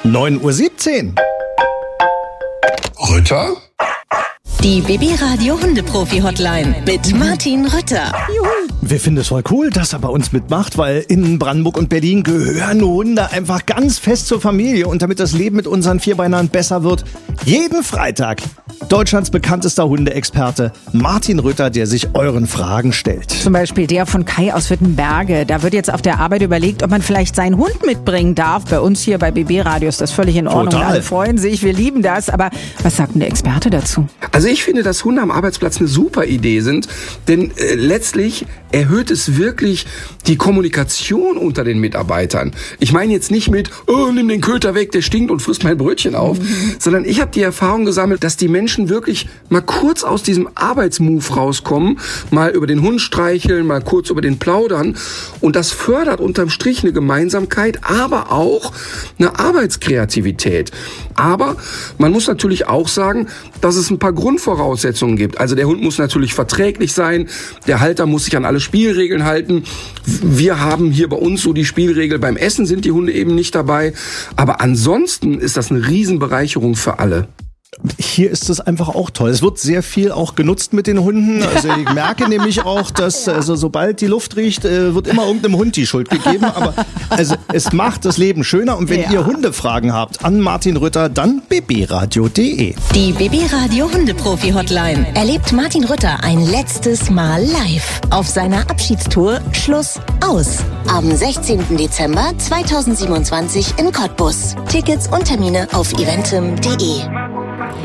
9:17 Uhr. Rütter? Die BB-Radio Hundeprofi-Hotline mit Martin Rütter. Wir finden es voll cool, dass er bei uns mitmacht, weil in Brandenburg und Berlin gehören Hunde einfach ganz fest zur Familie. Und damit das Leben mit unseren Vierbeinern besser wird, jeden Freitag Deutschlands bekanntester Hundeexperte Martin Rütter, der sich euren Fragen stellt. Zum Beispiel der von Kai aus Wittenberge. Da wird jetzt auf der Arbeit überlegt, ob man vielleicht seinen Hund mitbringen darf. Bei uns hier bei BB-Radio ist das völlig in Ordnung. Total. Alle freuen sich, wir lieben das. Aber was sagt denn der Experte dazu? Also ich finde, dass Hunde am Arbeitsplatz eine super Idee sind, denn letztlich erhöht es wirklich die Kommunikation unter den Mitarbeitern. Ich meine jetzt nicht mit, oh, nimm den Köter weg, der stinkt und frisst mein Brötchen auf, sondern ich habe die Erfahrung gesammelt, dass die Menschen wirklich mal kurz aus diesem Arbeitsmove rauskommen, mal über den Hund streicheln, mal kurz über den plaudern, und das fördert unterm Strich eine Gemeinsamkeit, aber auch eine Arbeitskreativität. Aber man muss natürlich auch sagen, dass es ein paar Grundvoraussetzungen gibt. Also der Hund muss natürlich verträglich sein, der Halter muss sich an alle Spielregeln halten. Wir haben hier bei uns so die Spielregel, beim Essen sind die Hunde eben nicht dabei. Aber ansonsten ist das eine Riesenbereicherung für alle. Hier ist es einfach auch toll. Es wird sehr viel auch genutzt mit den Hunden. Also ich merke nämlich auch, dass sobald die Luft riecht, wird immer irgendeinem Hund die Schuld gegeben. Aber also es macht das Leben schöner. Und wenn ihr Hundefragen habt an Martin Rütter, dann bbradio.de. Die BB-Radio Hundeprofi-Hotline. Erlebt Martin Rütter ein letztes Mal live auf seiner Abschiedstour Schluss aus. Am 16. Dezember 2027 in Cottbus. Tickets und Termine auf eventim.de.